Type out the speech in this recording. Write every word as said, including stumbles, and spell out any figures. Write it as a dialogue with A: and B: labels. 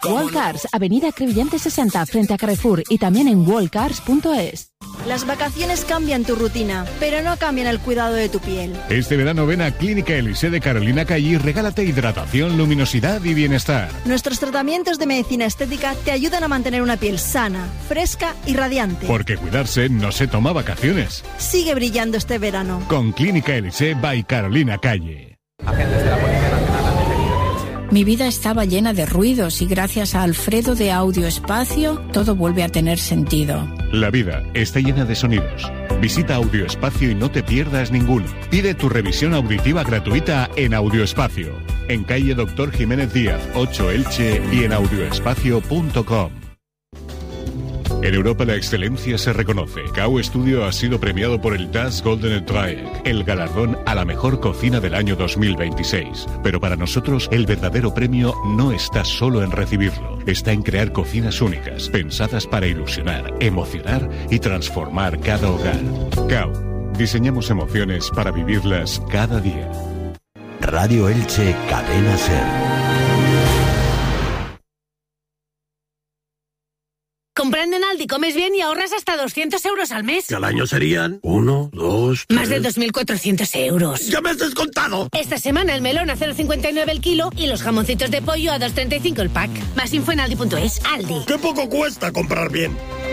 A: Wallcars, Avenida Crevillente sesenta, frente a Carrefour, y también en wallcars punto es.
B: Las vacaciones cambian tu rutina, pero no cambian el cuidado de tu piel.
C: Este verano ven a Clínica Elise de Carolina Calle y regálate hidratación, luminosidad y bienestar.
B: Nuestros tratamientos de medicina estética te ayudan a mantener una piel sana, fresca y radiante.
C: Porque cuidarse no se toma vacaciones.
B: Sigue brillando este verano.
C: Con Clínica Elise by Carolina Calle.
D: Agentes de la Policía Nacional han detenido en Elche.
E: Mi vida estaba llena de ruidos y gracias a Alfredo de Audio Espacio todo vuelve a tener sentido.
C: La vida está llena de sonidos. Visita Audio Espacio y no te pierdas ninguno. Pide tu revisión auditiva gratuita en Audio Espacio. En calle Doctor Jiménez Díaz, ocho Elche y en audioespacio punto com. En Europa la excelencia se reconoce. Cau Studio ha sido premiado por el Das Goldene Dreieck, el galardón a la mejor cocina del año dos mil veintiséis. Pero para nosotros el verdadero premio no está solo en recibirlo, está en crear cocinas únicas, pensadas para ilusionar, emocionar y transformar cada hogar. Cau, diseñamos emociones para vivirlas cada día.
F: Radio Elche, Cadena Ser.
G: Comprando en Aldi comes bien y ahorras hasta doscientos euros al mes.
H: Y al año serían uno, dos,
G: Más de dos mil cuatrocientos euros.
H: ¡Ya me has descontado!
G: Esta semana el melón a cero coma cincuenta y nueve el kilo y los jamoncitos de pollo a dos coma treinta y cinco el pack. Más info en aldi punto es. Aldi.
H: ¡Qué poco cuesta comprar bien!